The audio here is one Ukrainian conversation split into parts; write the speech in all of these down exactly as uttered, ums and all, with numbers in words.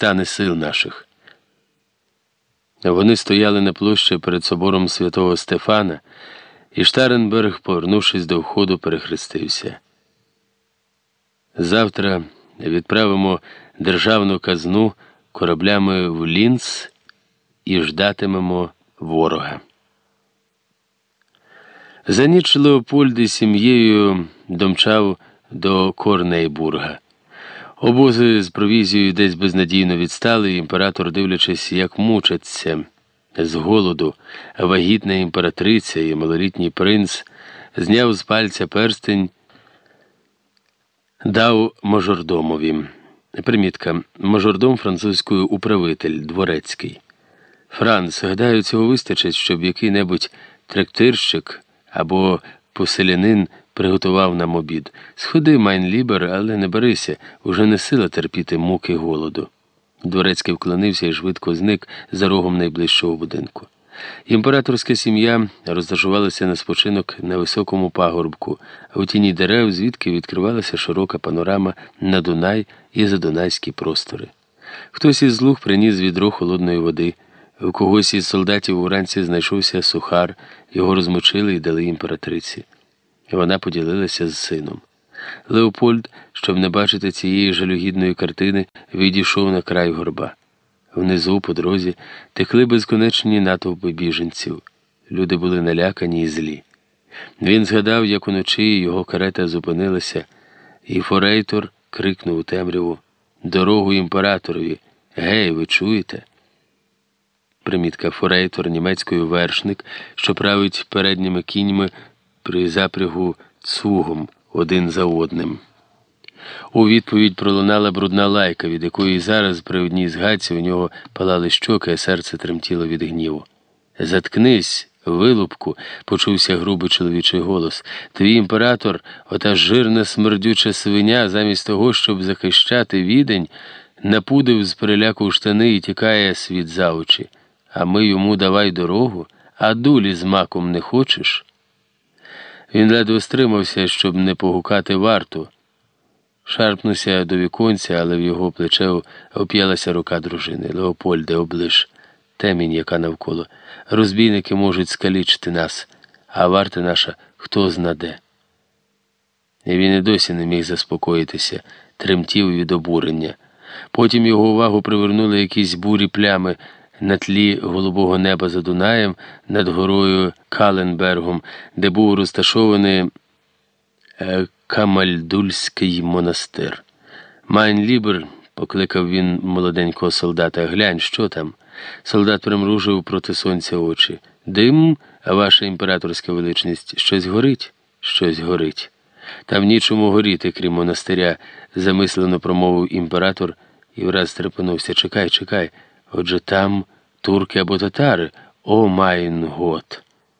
стане сил наших. Вони стояли на площі перед собором святого Стефана, і Штаренберг, повернувшись до входу, перехрестився. Завтра відправимо державну казну кораблями в Лінц і ждатимемо ворога. За ніч Леопольд із сім'єю домчав до Корнейбурга. Обози з провізією десь безнадійно відстали, і імператор, дивлячись, як мучаться з голоду вагітна імператриця і малолітній принц, зняв з пальця перстень, дав мажордомові. Примітка. Мажордом французькою управитель, дворецький. Франц, гадаю, цього вистачить, щоб який-небудь трактирщик або поселянин приготував нам обід. Сходи, Майнлібер, але не берися, уже не сила терпіти муки голоду. Дворецький вклонився і швидко зник за рогом найближчого будинку. Імператорська сім'я розташувалася на спочинок на високому пагорбку, а у тіні дерев, звідки відкривалася широка панорама на Дунай і задунайські простори. Хтось із слуг приніс відро холодної води, у когось із солдатів уранці знайшовся сухар, його розмочили і дали імператриці. Вона поділилася з сином. Леопольд, щоб не бачити цієї жалюгідної картини, відійшов на край горба. Внизу, по дорозі, текли безконечні натовпи біженців. Люди були налякані і злі. Він згадав, як уночі його карета зупинилася, і форейтор крикнув у темряву: «Дорогу імператорові! Гей, ви чуєте?» Примітка. Форейтор, німецькою вершник, що править передніми кіньми при запрягу цугом один за одним. У відповідь пролунала брудна лайка, від якої зараз при одній згадці у нього палали щоки, а серце тремтіло від гніву. «Заткнись, вилупку!» – почувся грубий чоловічий голос. «Твій імператор, ота жирна смердюча свиня, замість того, щоб захищати Відень, напудив з переляку штани і тікає світ за очі. А ми йому давай дорогу, а дулі з маком не хочеш?» Він ледве стримався, щоб не погукати варту. Шарпнувся до віконця, але в його плече оп'ялася рука дружини. «Леопольде, оближ, темінь, яка навколо. Розбійники можуть скалічити нас, а варта наша хто знаде». І він і досі не міг заспокоїтися, тремтів від обурення. Потім його увагу привернули якісь бурі плями на тлі голубого неба за Дунаєм над горою Каленбергом, де був розташований Камальдульський монастир. «Майнлібер», – покликав він молоденького солдата, – «глянь, що там?» Солдат примружив проти сонця очі. «Дим, ваша імператорська величність, щось горить?» «Щось горить». «Там нічому горіти, крім монастиря», – замислено промовив імператор і враз стрепенувся. «Чекай, чекай, отже там турки або татари? О, майн гот!»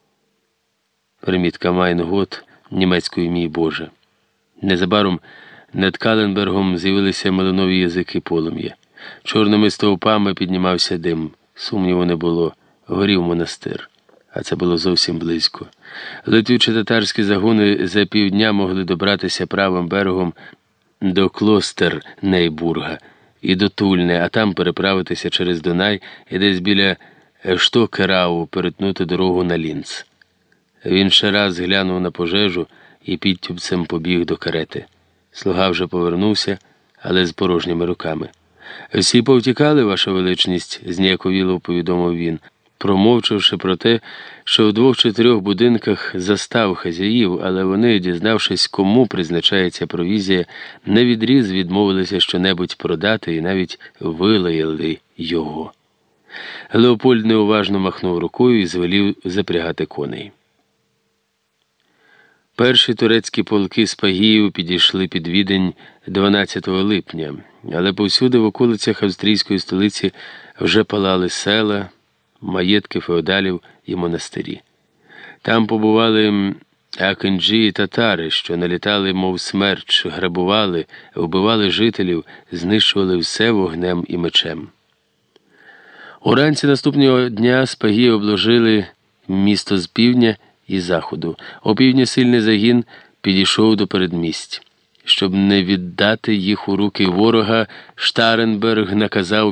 Примітка «майн гот» німецькою «мій Боже». Незабаром над Каленбергом з'явилися малинові язики полум'я. Чорними стовпами піднімався дим. Сумніву не було. Горів монастир. А це було зовсім близько. Литвічі татарські загони за півдня могли добратися правим берегом до Клостер-Нейбурга і до Тульни, а там переправитися через Дунай і десь біля Штокерау перетнути дорогу на Лінц. Він ще раз глянув на пожежу і підтюбцем побіг до карети. Слуга вже повернувся, але з порожніми руками. «Всі повтікали, ваша величність», – зніяковіло повідомив він, промовчавши про те, що в двох чи трьох будинках застав хазяїв, але вони, дізнавшись, кому призначається провізія, навідріз відмовилися щонебудь продати і навіть вилаяли його. Леопольд неуважно махнув рукою і звелів запрягати коней. Перші турецькі полки з Пагіїв підійшли під Відень дванадцятого липня, але повсюди в околицях австрійської столиці вже палали села, маєтки феодалів і монастирі. Там побували акинджі і татари, що налітали, мов смерч, грабували, вбивали жителів, знищували все вогнем і мечем. Уранці наступного дня з Пагії обложили місто з півдня і заходу. Опівдні сильний загін підійшов до передмість. Щоб не віддати їх у руки ворога, Штаренберг наказав